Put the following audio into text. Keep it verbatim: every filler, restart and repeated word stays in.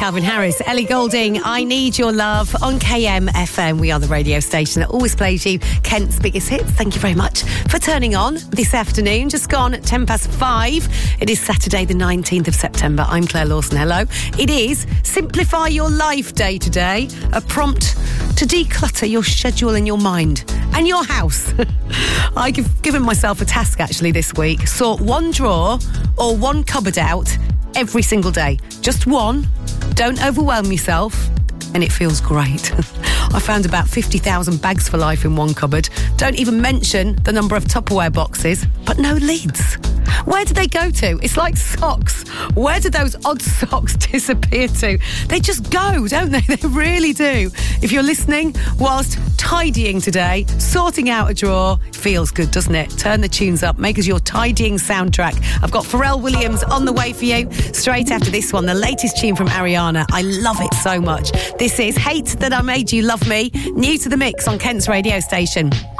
Calvin Harris, Ellie Goulding, I Need Your Love on K M F M. We are the radio station that always plays you Kent's biggest hits. Thank you very much for turning on this afternoon. Just gone at ten past five. It is Saturday the nineteenth of September. I'm Claire Lawson. Hello. It is Simplify Your Life Day today. A prompt to declutter your schedule and your mind and your house. I've given myself a task actually this week. Sort one drawer or one cupboard out every single day. Just one. Don't overwhelm yourself. And it feels great. I found about fifty thousand bags for life in one cupboard. Don't even mention the number of Tupperware boxes, but no lids. Where do they go to? It's like socks. Where do those odd socks disappear to? They just go, don't they? They really do. If you're listening whilst tidying today, sorting out a drawer, feels good, doesn't it? Turn the tunes up, make us your tidying soundtrack. I've got Pharrell Williams on the way for you. Straight after this one, the latest tune from Ariana. I love it so much. This is Hate That I Made You Love Me, new to the mix on Kent's radio station.